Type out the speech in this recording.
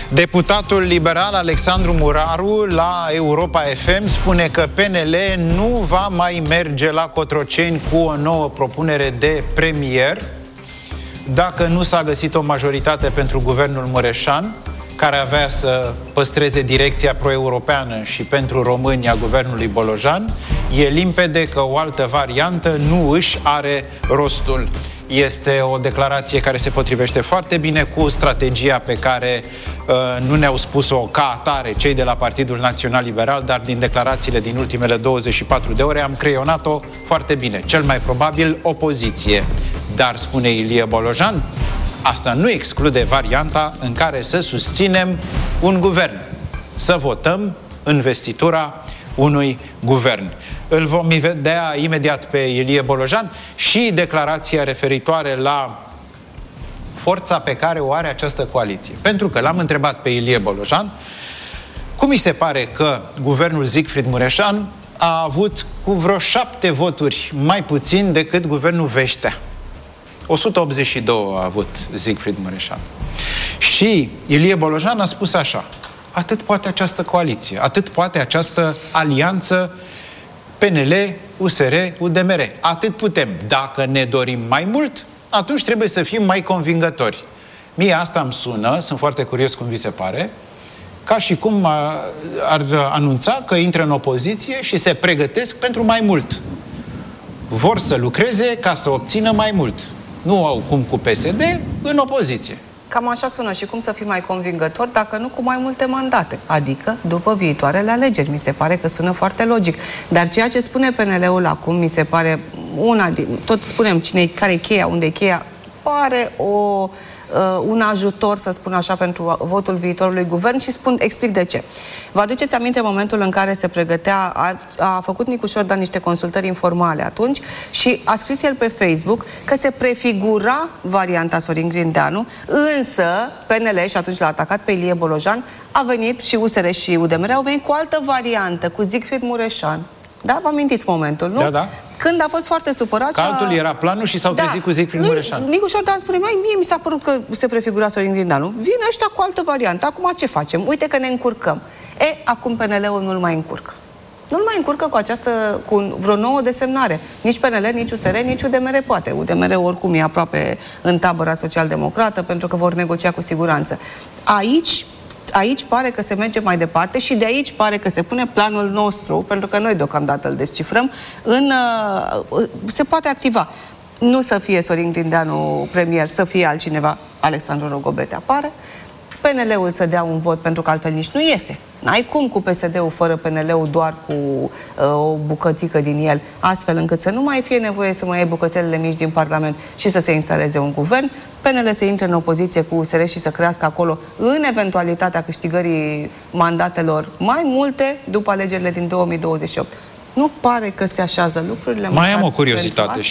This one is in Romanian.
Deputatul liberal Alexandru Muraru la Europa FM spune că PNL nu va mai merge la Cotroceni cu o nouă propunere de premier dacă nu s-a găsit o majoritate pentru guvernul Mureșan, care avea să păstreze direcția pro-europeană, și pentru români a guvernului Bolojan. E limpede că o altă variantă nu își are rostul. Este o declarație care se potrivește foarte bine cu strategia pe care nu ne-au spus-o ca atare cei de la Partidul Național Liberal, dar din declarațiile din ultimele 24 de ore am creionat-o foarte bine. Cel mai probabil opoziție. Dar, spune Ilie Bolojan, asta nu exclude varianta în care să susținem un guvern, să votăm investitura unui guvern. Îl vom vedea imediat pe Ilie Bolojan și declarația referitoare la forța pe care o are această coaliție. Pentru că l-am întrebat pe Ilie Bolojan cum mi se pare că guvernul Siegfried Mureșan a avut cu vreo 7 voturi mai puțin decât guvernul Veștea. 182 a avut Siegfried Mureșan. Și Ilie Bolojan a spus așa: atât poate această coaliție, atât poate această alianță PNL, USR, UDMR. Atât putem. Dacă ne dorim mai mult, atunci trebuie să fim mai convingători. Mie asta îmi sună, sunt foarte curios cum vi se pare, ca și cum ar anunța că intră în opoziție și se pregătesc pentru mai mult. Vor să lucreze ca să obțină mai mult. Nu au cum cu PSD, în opoziție. Cam așa sună. Și cum să fii mai convingător dacă nu cu mai multe mandate, adică după viitoarele alegeri. Mi se pare că sună foarte logic. Dar ceea ce spune PNL-ul acum, mi se pare tot spunem care e cheia, unde e cheia, pare un ajutor, să spun așa, pentru votul viitorului guvern și explic de ce. Vă aduceți aminte momentul în care se pregătea, a făcut Nicu Șordan niște consultări informale atunci și a scris el pe Facebook că se prefigura varianta Sorin Grindeanu, însă PNL, și atunci l-a atacat pe Ilie Bolojan, a venit și USR și UDMR au venit cu altă variantă, cu Siegfried Mureșan. Da? Vă amintiți momentul, nu? Da, da. Când a fost foarte supărat... Că altul era planul și s-au trezit cu Siegfried Mureșan. Nicu Șordan spune: mie mi s-a părut că se prefigura Sorin Grindeanu. Vin ăștia cu altă variantă. Acum ce facem? Uite că ne încurcăm. Acum PNL-ul nu-l mai încurcă. Nu-l mai încurcă cu vreo nouă desemnare. Nici PNL, nici USR, nici UDMR poate. UDMR oricum e aproape în tabăra social-democrată, pentru că vor negocia cu siguranță. Aici pare că se merge mai departe și de aici pare că se pune planul nostru, pentru că noi deocamdată îl descifrăm, se poate activa. Nu să fie Sorin Grindeanu premier, să fie altcineva, Alexandru Rogobete apare, PNL-ul să dea un vot, pentru că altfel nici nu iese. N-ai cum cu PSD-ul fără PNL-ul, doar cu o bucățică din el, astfel încât să nu mai fie nevoie să mai iei bucățelele mici din Parlament și să se instaleze un guvern, PNL să intre în opoziție cu USR și să crească acolo, în eventualitatea câștigării mandatelor mai multe după alegerile din 2028. Nu pare că se așează lucrurile. Mai am o curiozitate.